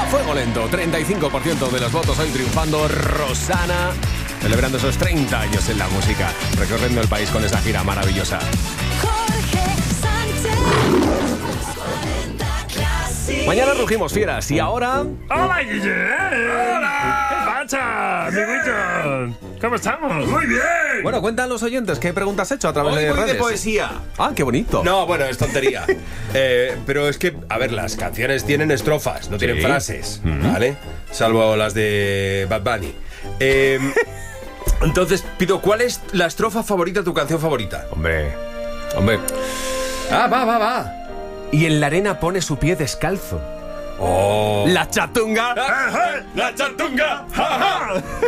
A fuego lento, 35% de los votos hoy triunfando. Rosana, celebrando esos 30 años en la música, recorriendo el país con esa gira maravillosa. Mañana rugimos fieras y ahora... ¡Hola, Guille! ¡Hola! ¿Qué pasa, amiguito? ¿Cómo estamos? ¡Muy bien! Bueno, cuentan los oyentes qué preguntas has hecho a través Hoy de voy redes. de poesía. Ah, qué bonito. No, bueno, es tontería. Pero es que, a ver, las canciones tienen estrofas, no tienen frases, ¿vale? Salvo las de Bad Bunny. Entonces, pido, ¿cuál es la estrofa favorita de tu canción favorita? Hombre. Ah, va. Y en la arena pone su pie descalzo. ¡Oh! ¡La chatunga! ¡La chatunga! ¡Ja, ja!